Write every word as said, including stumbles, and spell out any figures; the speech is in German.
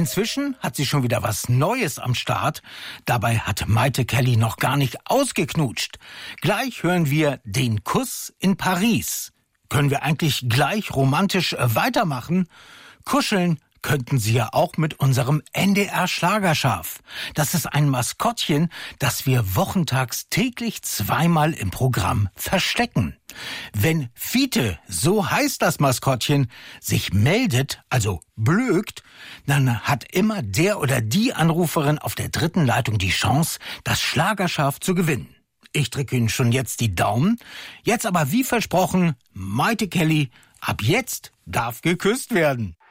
Inzwischen hat sie schon wieder was Neues am Start. Dabei hat Mayte Kelly noch gar nicht ausgeknutscht. Gleich hören wir den Kuss in Paris. Können wir eigentlich gleich romantisch weitermachen? Kuscheln könnten Sie ja auch mit unserem N D R-Schlagerschaf. Das ist ein Maskottchen, das wir wochentags täglich zweimal im Programm verstecken. Wenn Fiete, so heißt das Maskottchen, sich meldet, also blökt, dann hat immer der oder die Anruferin auf der dritten Leitung die Chance, das Schlagerschaf zu gewinnen. Ich drücke Ihnen schon jetzt die Daumen. Jetzt aber wie versprochen, Mayte Kelly, ab jetzt darf geküsst werden.